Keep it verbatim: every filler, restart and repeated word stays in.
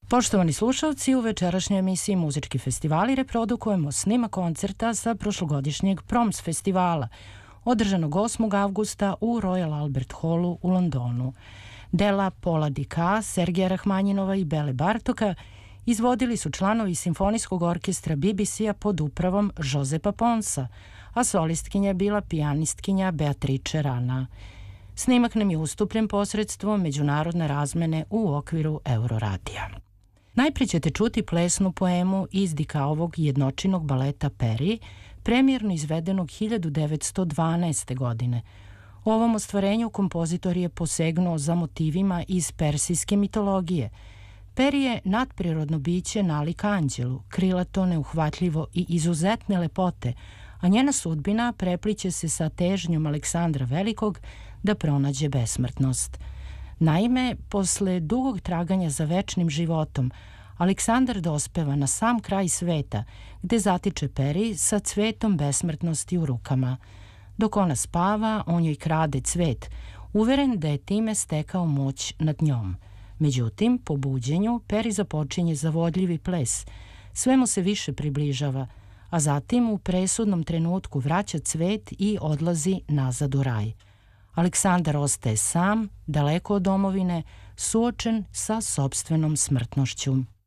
Poštovani slušalci, u večerašnjoj emisiji Muzički festivali reprodukujemo snima koncerta sa prošlogodišnjeg Proms festivala, održanog osmog avgusta u Royal Albert Hallu u Londonu. Dela Paula Dika, Sergeja Rahmanjinova i Bele Bartoka izvodili su članovi simfonijskog orkestra B B C-a pod upravom Josepa Ponsa, a solistkinja je bila pijanistkinja Beatrice Rana. Snimak nam je ustupljen posredstvom međunarodne razmene u okviru Euroradija. Najprije ćete čuti plesnu poemu iz Dikaovog jednočinog baleta Peri, premijerno izvedenog hiljadu devetsto dvanaeste. godine. U ovom ostvarenju kompozitor je posegnuo za motivima iz persijske mitologije. Peri je nadprirodno biće nalik anđelu, krilato, neuhvatljivo i izuzetne lepote, a njena sudbina prepliće se sa težnjom Aleksandra Velikog da pronađe besmrtnost. Naime, posle dugog traganja za večnim životom, Aleksandar dospeva na sam kraj sveta, gde zatiče Peri sa cvetom besmrtnosti u rukama. Dok ona spava, on joj krade cvet, uveren da je time stekao moć nad njom. Međutim, po buđenju, Peri započinje zavodljivi ples, sve mu se više približava, a zatim u presudnom trenutku vraća cvet i odlazi nazad u raj. Aleksandar ostaje sam, daleko od domovine, suočen sa sopstvenom smrtnošću.